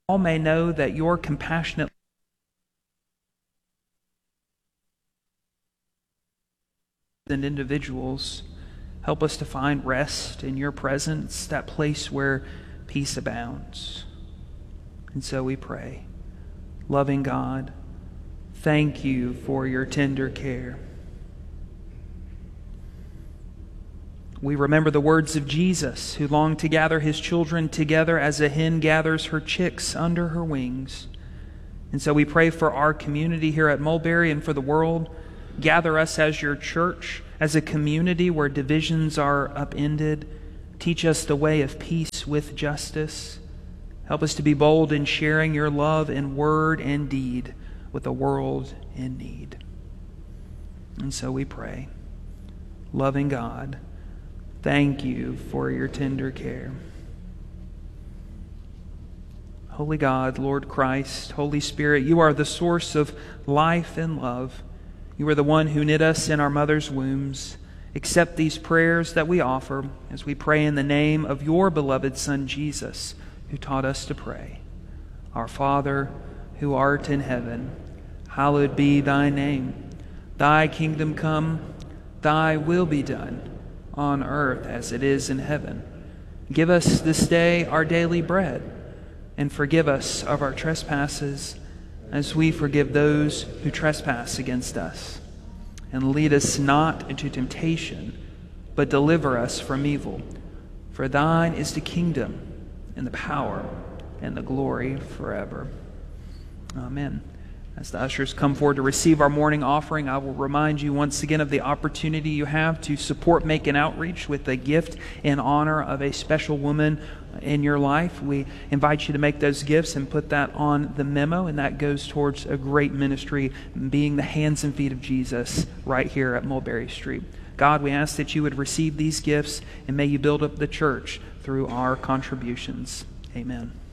all may know that your compassionate and individuals help us to find rest in your presence, that place where peace abounds. And so we pray, loving God, thank you for your tender care. We remember the words of Jesus, who longed to gather his children together as a hen gathers her chicks under her wings. And so we pray for our community here at Mulberry and for the world. Gather us as your church, as a community where divisions are upended. Teach us the way of peace with justice. Help us to be bold in sharing your love in word and deed with a world in need. And so we pray, loving God, thank you for your tender care. Holy God, Lord Christ, Holy Spirit, you are the source of life and love. You are the one who knit us in our mother's wombs. Accept these prayers that we offer as we pray in the name of your beloved Son, Jesus, who taught us to pray. Our Father, who art in heaven, hallowed be thy name. Thy kingdom come, thy will be done, on earth as it is in heaven. Give us this day our daily bread, and forgive us of our trespasses, as we forgive those who trespass against us. And lead us not into temptation, but deliver us from evil. For thine is the kingdom, and the power, and the glory forever. Amen. As the ushers come forward to receive our morning offering, I will remind you once again of the opportunity you have to support Macon Outreach with a gift in honor of a special woman in your life. We invite you to make those gifts and put that on the memo, and that goes towards a great ministry, being the hands and feet of Jesus right here at Mulberry Street. God, we ask that you would receive these gifts, and may you build up the church through our contributions. Amen.